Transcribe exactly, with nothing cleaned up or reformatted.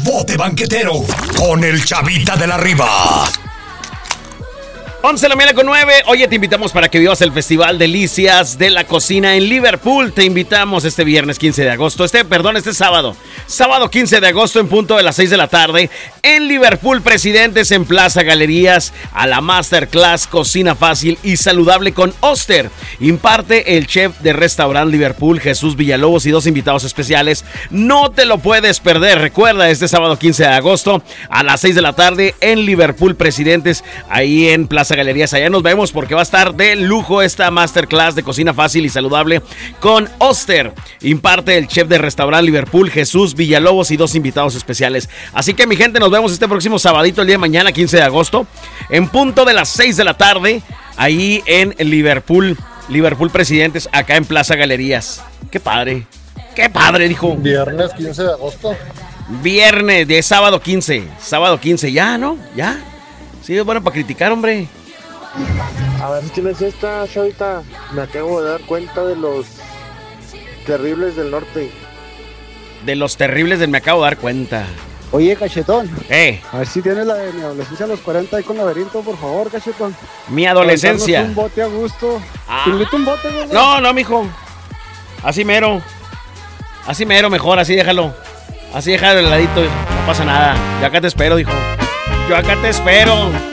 Bote Banquetero con el Chavita de la Riva. once de la mañana con nueve. Oye, te invitamos para que vivas el Festival Delicias de la Cocina en Liverpool. Te invitamos este viernes quince de agosto. Este, perdón, este sábado. Sábado quince de agosto en punto de las seis de la tarde. En Liverpool Presidentes en Plaza Galerías. A la Masterclass Cocina Fácil y Saludable con Oster. Imparte el chef de Restaurant Liverpool, Jesús Villalobos, y dos invitados especiales. No te lo puedes perder. Recuerda, este sábado quince de agosto a las seis de la tarde en Liverpool Presidentes. Ahí en Plaza Galerías, allá nos vemos porque va a estar de lujo esta masterclass de cocina fácil y saludable con Oster. Imparte el chef de Restaurant Liverpool, Jesús Villalobos, y dos invitados especiales. Así que mi gente, nos vemos este próximo sabadito, el día de mañana, quince de agosto, en punto de las seis de la tarde, ahí en Liverpool, Liverpool Presidentes, acá en Plaza Galerías. Qué padre, qué padre, dijo. Viernes quince de agosto. Viernes de sábado quince, sábado quince, ya, ¿no? Ya. Sí, es bueno para criticar, hombre. A ver, ¿quién es esta, Chavita? Me acabo de dar cuenta de los terribles del norte. De los terribles del me acabo de dar cuenta. Oye, Cachetón. Eh. A ver si tienes la de mi adolescencia a los cuarenta ahí con laberinto, por favor, Cachetón. Mi adolescencia. Un bote a gusto. Ah. ¿Te invito un bote, güey? No, no, mijo. Así mero. Así mero, mejor, así déjalo. Así déjalo de ladito, no pasa nada. Yo acá te espero, dijo. Yo acá te espero.